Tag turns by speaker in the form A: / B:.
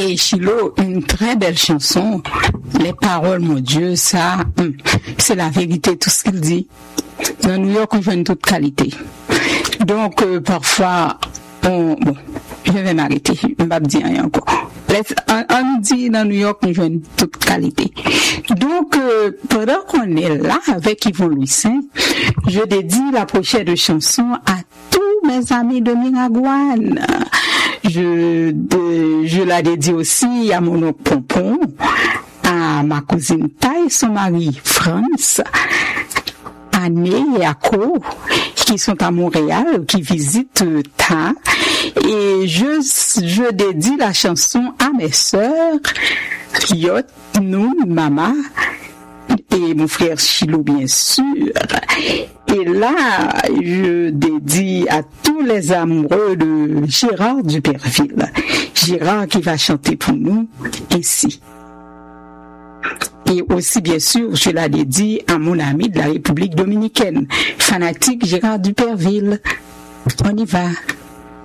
A: Et Chilo, une très belle chanson. Les paroles, mon Dieu, ça, c'est la vérité, tout ce qu'il dit. Dans New York, on joue une toute qualité. Donc, parfois, bon, je vais m'arrêter. Je ne vais pas dire rien encore. On dit dans New York, on joue une toute qualité. Donc, pendant qu'on est là avec Yvon Louis Saint, je dédie la prochaine chanson à tous mes amis de Miragouane. Je la dédie aussi à mon oncle Pompon, à ma cousine Taille, son mari France, à Né et à Co, qui sont à Montréal, qui visitent Ta. Et je dédie la chanson à mes sœurs, Yot, Noun, Mama, et mon frère Chilo, bien sûr. Et là, je dédie à tous les amoureux de Gérard Duperville. Gérard qui va chanter pour nous ainsi. Et aussi, bien sûr, je la dédie à mon ami de la République dominicaine, fanatique Gérard Duperville. On y va.